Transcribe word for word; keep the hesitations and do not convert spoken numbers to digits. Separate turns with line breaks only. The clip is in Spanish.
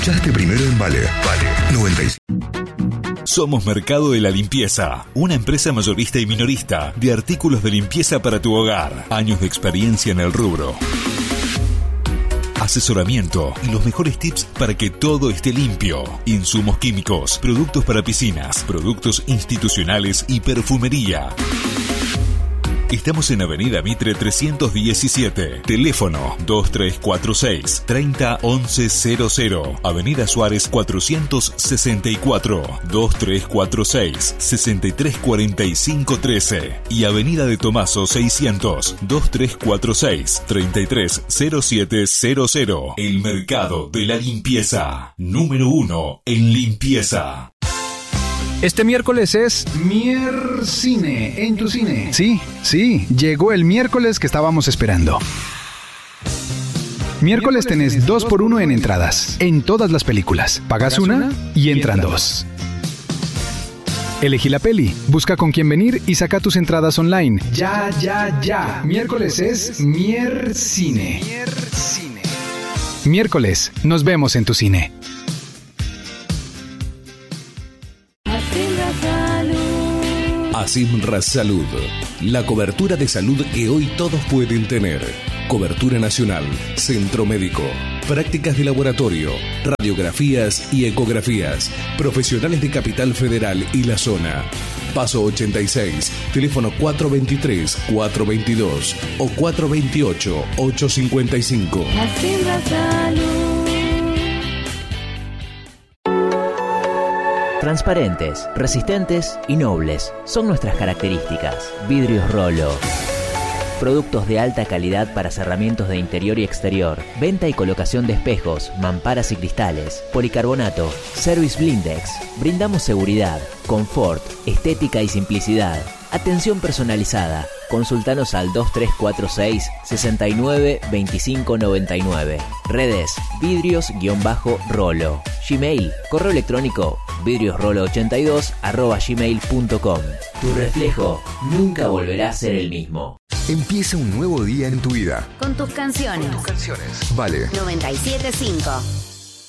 Escuchaste primero en Vale. Vale. noventa y cinco.
Somos Mercado de la Limpieza, una empresa mayorista y minorista de artículos de limpieza para tu hogar. Años de experiencia en el rubro. Asesoramiento y los mejores tips para que todo esté limpio. Insumos químicos, productos para piscinas, productos institucionales y perfumería. Estamos en Avenida Mitre trescientos diecisiete. Teléfono dos tres cuatro seis, treinta once cero cero. Avenida Suárez cuatrocientos sesenta y cuatro. dos tres cuatro seis, sesenta y tres cuarenta y cinco trece. Y Avenida de Tomaso seiscientos. dos tres cuatro seis, treinta y tres cero siete cero cero. El Mercado de la Limpieza. Número uno en limpieza.
Este miércoles es Miercine en tu cine. Sí, sí, llegó el miércoles que estábamos esperando. Miércoles tenés dos por uno en entradas, en todas las películas. Pagas una y entran dos. Elegí la peli, busca con quién venir y saca tus entradas online. Ya, ya, ya. Miércoles es Miercine. Miércoles, nos vemos en tu cine.
Asimra Salud, la cobertura de salud que hoy todos pueden tener. Cobertura nacional, centro médico, prácticas de laboratorio, radiografías y ecografías, profesionales de Capital Federal y la zona. Paso ochenta y seis, teléfono cuatro veintitrés, cuatro veintidós o cuatro veintiocho, ocho cincuenta y cinco.
Asimra Salud.
Transparentes, resistentes y nobles son nuestras características. Vidrios Rolo. Productos de alta calidad para cerramientos de interior y exterior. Venta y colocación de espejos, mamparas y cristales. Policarbonato. Service Blindex. Brindamos seguridad, confort, estética y simplicidad. Atención personalizada. Consultanos al dos tres cuatro seis, seis nueve, dos cinco nueve nueve. Redes, vidrios-rolo. Gmail, correo electrónico, vidriosrolo ochenta y dos arroba gmail punto com. Tu reflejo nunca volverá a ser el mismo.
Empieza un nuevo día en tu vida.
Con tus canciones.
Tus canciones. Vale.
noventa y siete punto cinco.